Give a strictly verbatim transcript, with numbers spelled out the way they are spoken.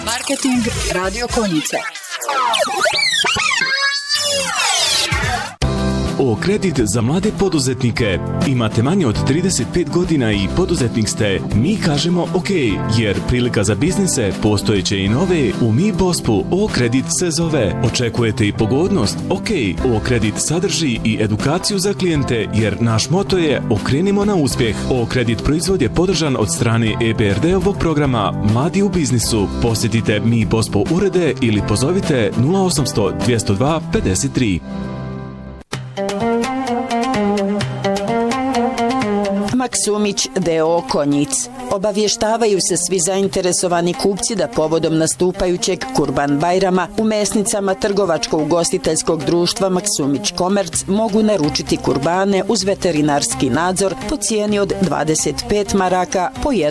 Marketing Radio Konjice. O kredit za mlade poduzetnike. Imate manje od trideset pet godina i poduzetnik ste. Mi kažemo OK, jer prilika za biznise postojeće i nove u Mi Bospu O kredit se zove. Očekujete i pogodnost? OK, O kredit sadrži i edukaciju za klijente, jer naš moto je okrenimo na uspjeh. O kredit proizvod je podržan od strane E B R D-ovog programa Mladi u biznisu. Posjetite Mi Bospo urede ili pozovite nula osamsto dvjesto dva pedeset tri. Maksumić D O Konjic. Obavještavaju se svi zainteresovani kupci da povodom nastupajućeg Kurban Bajrama u mesnicama trgovačko-ugostiteljskog društva Maksumić Komerc mogu naručiti kurbane uz veterinarski nadzor po cijeni od dvadeset pet maraka po jednom